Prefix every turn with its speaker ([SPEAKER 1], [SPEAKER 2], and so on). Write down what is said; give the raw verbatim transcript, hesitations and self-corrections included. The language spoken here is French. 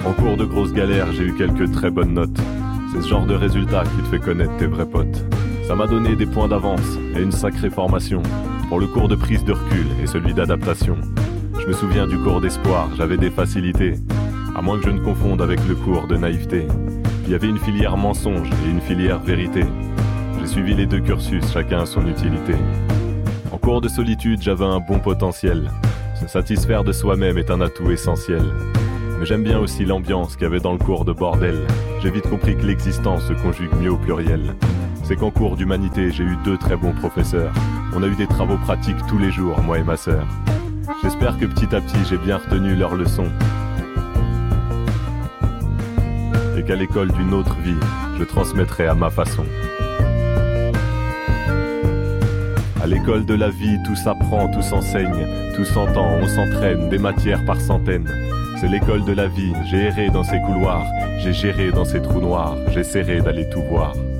[SPEAKER 1] En cours de grosses galères, j'ai eu quelques très bonnes notes. C'est ce genre de résultat qui te fait connaître tes vrais potes. Ça m'a donné des points d'avance et une sacrée formation pour le cours de prise de recul et celui d'adaptation. Je me souviens du cours d'espoir, j'avais des facilités, à moins que je ne confonde avec le cours de naïveté. Il y avait une filière mensonge et une filière vérité. J'ai suivi les deux cursus, chacun a son utilité. En cours de solitude, j'avais un bon potentiel. Se satisfaire de soi-même est un atout essentiel. Mais j'aime bien aussi l'ambiance qu'il y avait dans le cours de bordel. J'ai vite compris que l'existence se conjugue mieux au pluriel. C'est qu'en cours d'humanité, j'ai eu deux très bons professeurs. On a eu des travaux pratiques tous les jours, moi et ma sœur. J'espère que petit à petit, j'ai bien retenu leurs leçons. Et qu'à l'école d'une autre vie, je transmettrai à ma façon. À l'école de la vie, tout s'apprend, tout s'enseigne, tout s'entend, on s'entraîne, des matières par centaines. C'est l'école de la vie, j'ai erré dans ces couloirs, j'ai géré dans ces trous noirs, j'essaierai d'aller tout voir.